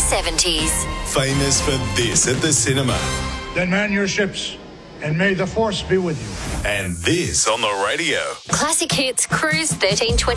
70s. Famous for this at the cinema. Then man your ships, and may the force be with you. And this on the radio. Classic Hits Cruise 1320.